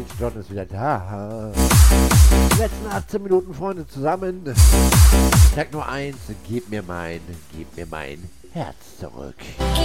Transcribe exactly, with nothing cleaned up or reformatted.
John ist wieder da. Die letzten achtzehn Minuten, Freunde, zusammen. Ich sag nur eins, gib mir mein, gib mir mein Herz zurück.